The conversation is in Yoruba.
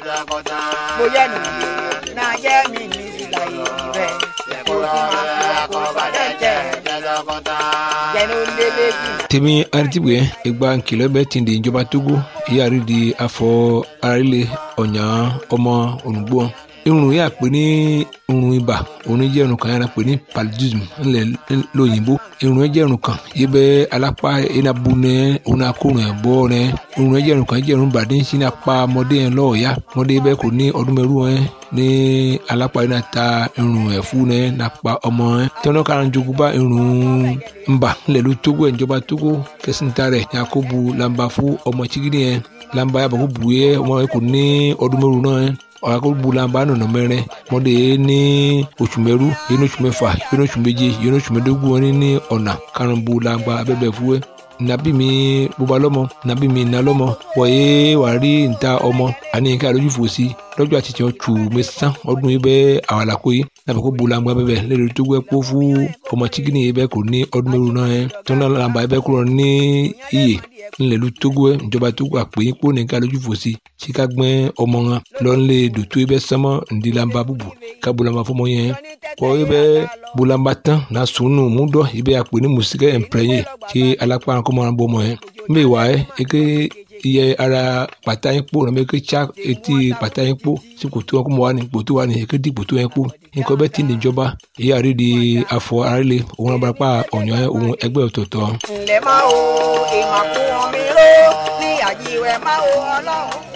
bóyá nù náà jẹ́ mi ní ìlà ìbẹ̀ kò sí máa fi ọkọ̀ bàdẹ́ jẹ́ jẹ́nu lélẹ́bí. tèmi aritibue ìgbà nkìlọ̀ bẹ́ẹ̀ ti di ìjọba Togo ìyáàrí di afọ arílẹ̀ ọ̀nyà ọmọ olùgbò irun yà pé ní irun ibà òun jẹ́ irun kan yàrá pé ní paludism ńlẹ̀ lóyìnbó irun jẹ́ irun kan yìí bẹ́ alápá enabu nẹ òun akórun ẹ̀ bọ́ nẹ irun jẹ́ irun kan jẹ́ irun bàdé ń sin apá ọmọdé yẹn lọ́ọ̀ọ́yá ọmọdé bẹ́ẹ̀ kò ní ọdún mẹ́rù ẹ̀ ní alápá yẹn náà ta irun ẹ̀ fún ẹ̀ nàpa ọmọ ẹ̀ tọ́nà kára jogun bá irun ńbà ńlẹ̀ ló Togo ẹ̀ ìjọba Togo kẹsìntà rẹ̀ yakubu lamba fún ọmọ chigidi yẹn lamba yàbọ̀ kó bu yẹ ọmọ yẹn kò ní ọdún mẹ́rù náà ẹ̀ ọ̀làkọ̀gbọ̀làmbà nọ̀nà mẹ́rin mọ́dé ní oṣù mẹ́rú yẹn oṣù mẹ́fà yẹn oṣù méje yẹn oṣù mẹ́dógún wọn ní ọ̀nà karùnbọ̀làmbà abẹ́bẹ̀ fúwẹ́ nàbí mi bóba lọ́mọ nàbí mi nà lọ́mọ wọ̀nyé wà rí níta ọmọ àní nǹkan àlójú fò sí lọ́jọ́ àtijọ́ tù mẹ́sàn ọdún yìí bẹ́ẹ̀ àwàlàkó yìí nàbẹ̀ kó bọ̀làmbà bẹ́bẹ̀ lẹ́rìí tó gbẹ́ kó fún ọmọ chikini yìí bẹ́ẹ̀ kò ní ọdún mẹ́rù náà yẹn tó náà làǹbà yìí bẹ́ẹ̀ kúrò ní iyè ńlẹ̀lú Togo ẹ̀ ìjọba Togo àpèyìn kó nìkan lójú fò sí sika gbẹ́ ọmọ wọn lọ́nlẹ̀ dòtó ẹ bẹ́ sánmọ́ ndílamba búbu ká bolamba fọmọ yẹn kọ́ ẹ bẹ́ bolamba tán náà sùnù múdọ̀ ẹ bẹ́ àpè ní mùsíkẹ́ ẹ̀ǹpẹ̀rẹ̀yẹ kí alápá kọ́ máa bọ́ ọmọ yẹn ń bẹ̀ wá ẹ eke iye ara pàtà yín kpó nàbẹ eke tsa etí pàtà yín kpó sí kòtò wọn kó mọ wá ní kòtò wá ní eke di kòtò yẹn kpó nǹkan bẹ́ẹ̀ tí ní ìjọba ìyá rí di afọ arílẹ̀ òun abarapá ọ̀nyọ́ òun ẹgbẹ́ ọ̀tọ̀ọ̀tọ̀. ǹlẹ́ máa wo ìmàkùn mi ró ní àjíwẹ̀ máa wo ọlọ́run.